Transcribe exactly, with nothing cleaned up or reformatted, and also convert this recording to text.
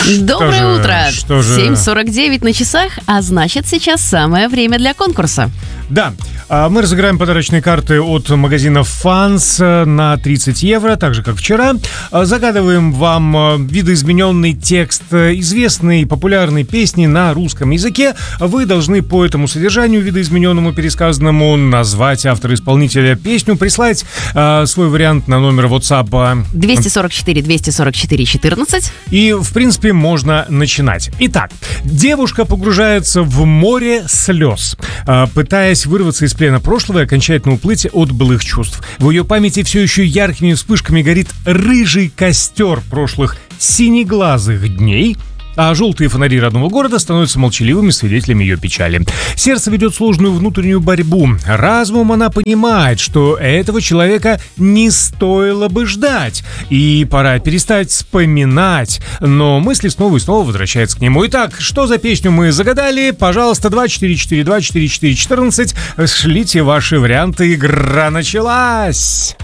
Доброе же, утро. что же? семь сорок девять на часах, а значит, сейчас самое время для конкурса. Да, а мы разыграем подарочные карты от магазина Фанс на тридцать евро, так же, как вчера. А, Загадываем вам видоизмененный текст известной популярной песни на русском языке. Вы должны по этому содержанию, видоизмененному, пересказанному, назвать автора-исполнителя, песню, прислать а, свой вариант на номер WhatsApp двести сорок четыре двести сорок четыре четырнадцать. И, в принципе, можно начинать. Итак, девушка погружается в море слез, а, пытаясь вырваться из плена прошлого и окончательно уплыть от былых чувств. В ее памяти все еще яркими вспышками горит рыжий костер прошлых синеглазых дней, а желтые фонари родного города становятся молчаливыми свидетелями ее печали. Сердце ведет сложную внутреннюю борьбу. Разумом она понимает, что этого человека не стоило бы ждать, и пора перестать вспоминать, но мысли снова и снова возвращаются к нему. Итак, что за песню мы загадали? Пожалуйста, два четыре четыре два четыре четыре четырнадцать. Шлите ваши варианты. Игра началась!